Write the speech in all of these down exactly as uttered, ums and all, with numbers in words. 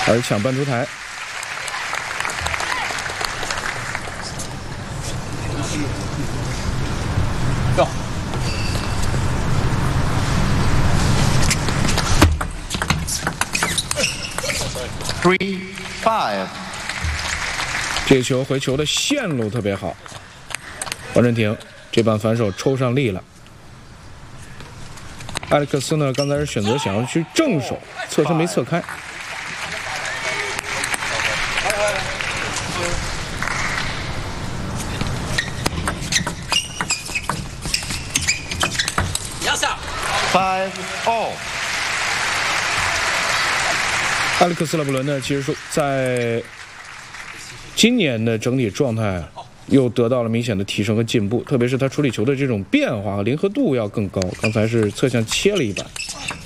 而抢半出台。 走。 Three five， 这球回球的线路特别好，黄镇廷这板反手抽上力了。艾利克斯呢，刚才是选择想要去正手，侧身没侧开。 Five all。 艾利克斯·勒布伦呢，其实说在今年的整体状态又得到了明显的提升和进步，特别是他处理球的这种变化和灵活度要更高。刚才是侧向切了一板，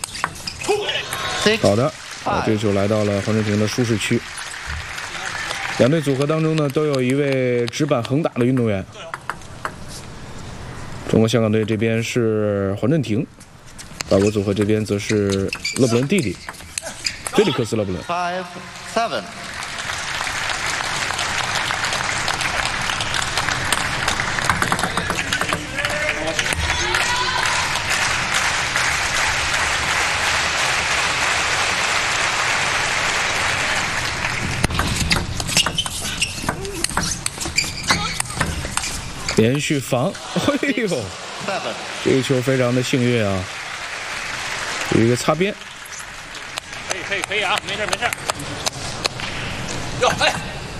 好的，啊，这球来到了黄镇廷的舒适区。两队组合当中呢，都有一位直板横打的运动员。中国香港队这边是黄镇廷，法国组合这边则是勒布伦弟弟。 菲利克斯·勒布伦。 Five seven。 连续防，哎呦，这个球非常的幸运啊，有一个擦边。 可以可以啊，没事没事。哟，哎，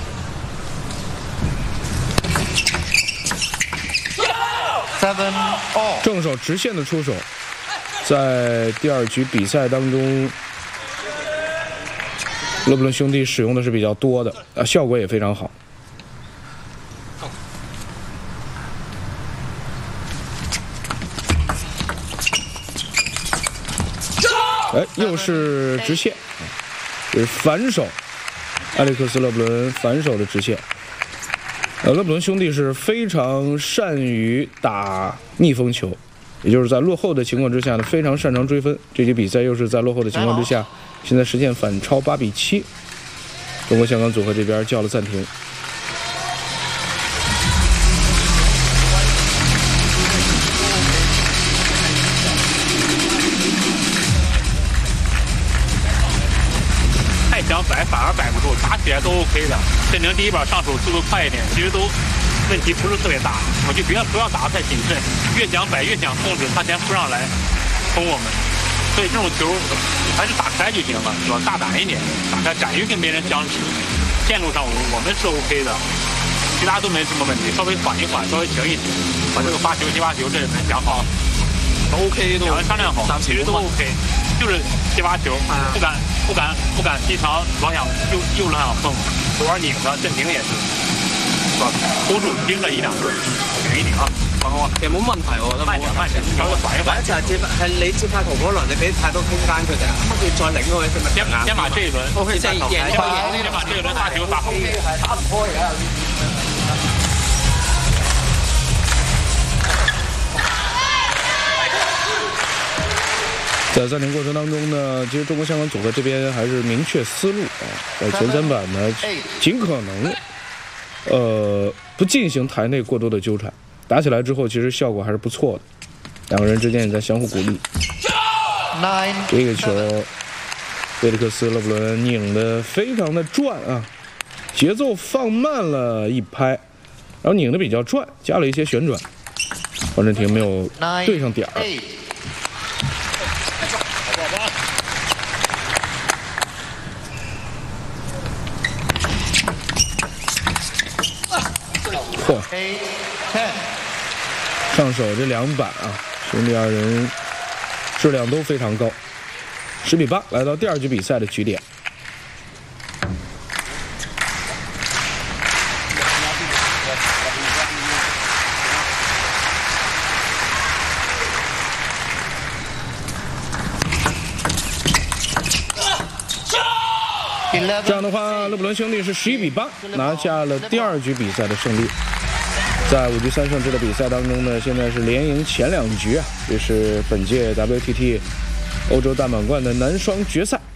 Seven all。 正手直线的出手，在第二局比赛当中，勒布伦兄弟使用的是比较多的，啊，效果也非常好。哎，又是直线，这是反手，艾利克斯·勒布伦反手的直线。呃，勒布伦兄弟是非常善于打逆风球，也就是在落后的情况之下呢，非常擅长追分。这局比赛又是在落后的情况之下，现在实现反超八比七。中国香港组合这边叫了暂停。 想摆反而摆不住，打起来都 OK 的。镇廷第一板上手速度快一点，其实都问题不是特别大。我就不要不要打得太谨慎，越想摆越想控制，他先扑上来冲我们。所以这种球还是打开就行了，是吧？大胆一点，打开敢于跟别人相持。线路上我我们是 OK 的，其他都没什么问题。稍微缓一缓，稍微停一停，把这个发球接发球这门讲好。 OK 都两人商量好，其实都 OK， 就是接发球，不敢不敢不敢踢长，老想又又老想碰，左拧的，镇廷也是，是吧 ？hold 住盯着一兩個，停一停啊，放開。其實冇問題，我覺得慢點慢點，稍微緩一緩。就係接係你接發球嗰輪，你俾太多空間佢哋，咁佢再擰開先咪先先把這一輪 OK， 先贏先把這一輪發球打好。打唔開嘅。 在暂停过程当中呢，其实中国香港组合这边还是明确思路啊，在前三板呢，尽可能呃不进行台内过多的纠缠，打起来之后其实效果还是不错的，两个人之间也在相互鼓励。这个球，菲利克斯·勒布伦拧得非常的转啊，节奏放慢了一拍，然后拧得比较转，加了一些旋转，黄镇廷没有对上点儿。 嚯！上手这两板啊，兄弟二人质量都非常高。十比八，来到第二局比赛的局点。这样的话，勒布伦兄弟是十一比八拿下了第二局比赛的胜利。在五局三胜制的比赛当中呢，现在是连赢前两局啊，这是本届 W T T 欧洲大满贯的男双决赛。